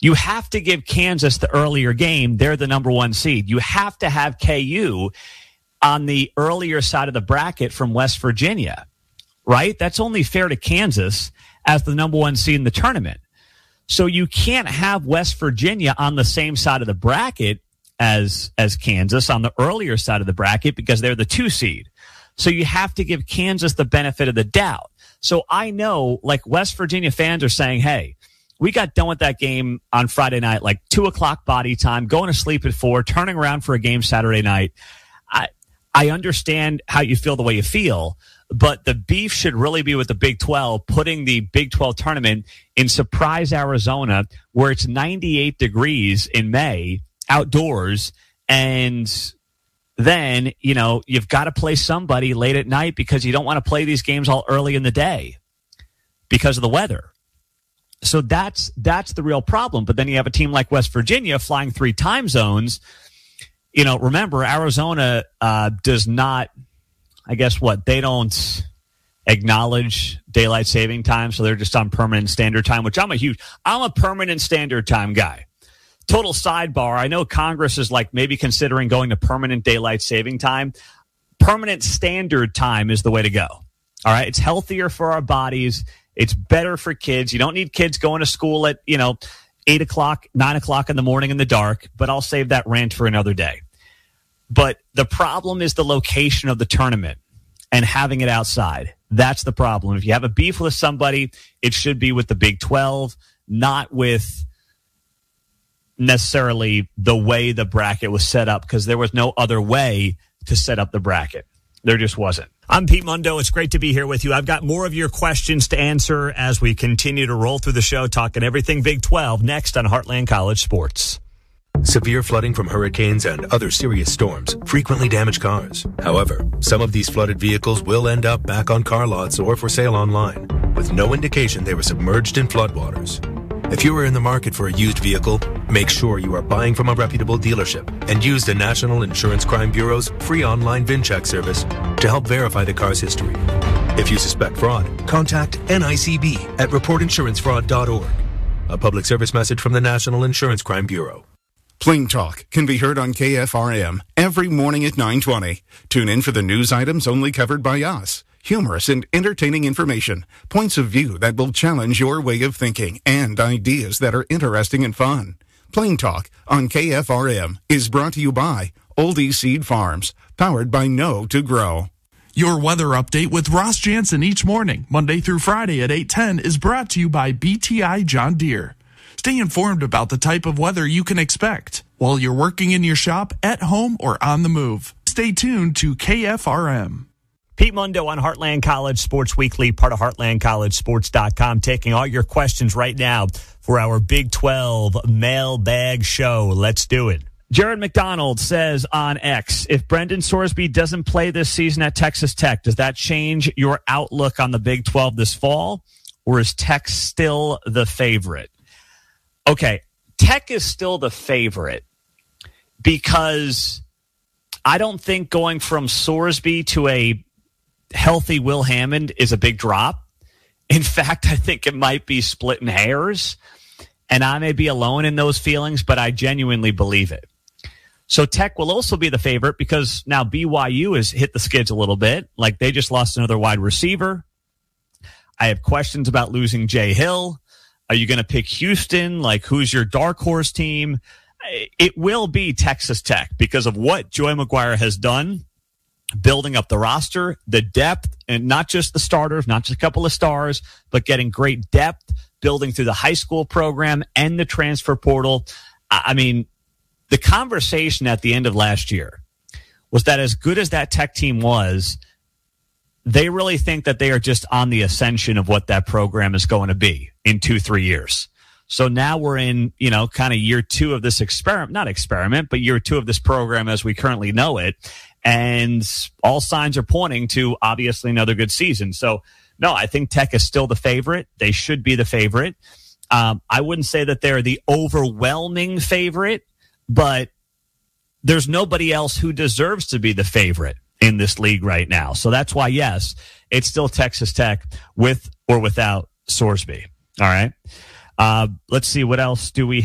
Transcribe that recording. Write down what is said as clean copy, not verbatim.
You have to give Kansas the earlier game. They're the number one seed. You have to have KU on the earlier side of the bracket from West Virginia, right? That's only fair to Kansas as the number one seed in the tournament. So you can't have West Virginia on the same side of the bracket as Kansas on the earlier side of the bracket because they're the 2 seed. So you have to give Kansas the benefit of the doubt. So I know, like, West Virginia fans are saying, hey, we got done with that game on Friday night, like 2:00 body time, going to sleep at 4, turning around for a game Saturday night. I understand how you feel the way you feel, but the beef should really be with the Big 12, putting the Big 12 tournament in Surprise, Arizona, where it's 98 degrees in May outdoors. And then, you've got to play somebody late at night because you don't want to play these games all early in the day because of the weather. So that's the real problem. But then you have a team like West Virginia flying 3 time zones. Remember, Arizona does not, they don't acknowledge daylight saving time, so they're just on permanent standard time, which I'm a permanent standard time guy. Total sidebar, I know Congress is maybe considering going to permanent daylight saving time. Permanent standard time is the way to go. All right, it's healthier for our bodies. It's better for kids. You don't need kids going to school at, 8 o'clock, 9 o'clock in the morning in the dark, but I'll save that rant for another day. But the problem is the location of the tournament and having it outside. That's the problem. If you have a beef with somebody, it should be with the Big 12, not with necessarily the way the bracket was set up, because there was no other way to set up the bracket. There just wasn't. I'm Pete Mundo. It's great to be here with you. I've got more of your questions to answer as we continue to roll through the show, talking everything Big 12 next on Heartland College Sports. Severe flooding from hurricanes and other serious storms frequently damage cars. However, some of these flooded vehicles will end up back on car lots or for sale online, with no indication they were submerged in floodwaters. If you are in the market for a used vehicle, make sure you are buying from a reputable dealership and use the National Insurance Crime Bureau's free online VIN check service to help verify the car's history. If you suspect fraud, contact NICB at reportinsurancefraud.org. A public service message from the National Insurance Crime Bureau. Plain Talk can be heard on KFRM every morning at 9:20. Tune in for the news items only covered by us. Humorous and entertaining information, points of view that will challenge your way of thinking, and ideas that are interesting and fun. Plain Talk on KFRM is brought to you by Oldie Seed Farms, powered by Know to Grow. Your weather update with Ross Jansen each morning, Monday through Friday at 8:10, is brought to you by BTI John Deere. Stay informed about the type of weather you can expect while you're working in your shop, at home, or on the move. Stay tuned to KFRM. Pete Mundo on Heartland College Sports Weekly, part of HeartlandCollegeSports.com, taking all your questions right now for our Big 12 mailbag show. Let's do it. Jared McDonald says on X, if Brendan Sorsby doesn't play this season at Texas Tech, does that change your outlook on the Big 12 this fall, or is Tech still the favorite? Okay, Tech is still the favorite because I don't think going from Sorsby to a healthy Will Hammond is a big drop. In fact, I think it might be splitting hairs, and I may be alone in those feelings, but I genuinely believe it. So Tech will also be the favorite because now BYU has hit the skids a little bit. Like, they just lost another wide receiver. I have questions about losing Jay Hill. Are you going to pick Houston? Like, who's your dark horse team? It will be Texas Tech because of what Joey McGuire has done, building up the roster, the depth, and not just the starters, not just a couple of stars, but getting great depth, building through the high school program and the transfer portal. I mean, the conversation at the end of last year was that as good as that Tech team was, they really think that they are just on the ascension of what that program is going to be in 2-3 years. So now we're in, kind of year 2 of this but year 2 of this program as we currently know it. And all signs are pointing to obviously another good season. So no, I think Tech is still the favorite. They should be the favorite. I wouldn't say that they're the overwhelming favorite, but there's nobody else who deserves to be the favorite in this league right now. So that's why, yes, it's still Texas Tech with or without Sorsby. All right. Let's see, what else do we